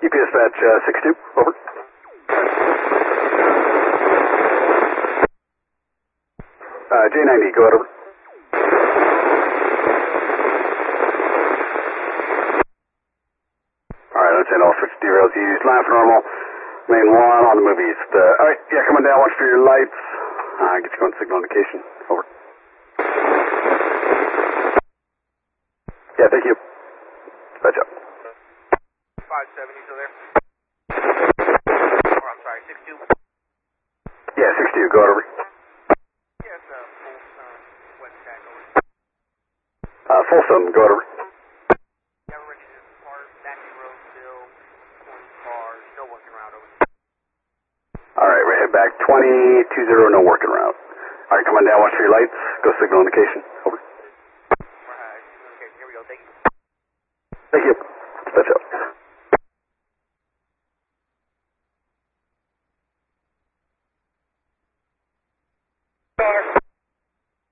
Dispatch 62, over. J90, go ahead, over. Alright, let's hit all switch derails used. Line for normal. Lane 1 on the move east. Alright, yeah, coming down, watch for your lights. Get you going signal indication, over. Yeah, thank you. Dispatch up. 570, still there? Or, I'm sorry, 62? Yeah, 62, go ahead, over. Yes, full west stack, over. Folsom, go ahead, over. Yeah, we're ready to depart. Back to road still. 20 cars, no working route, over. Alright, we're head back 2020, no working route. Alright, coming down, watch for your lights. Go signal indication.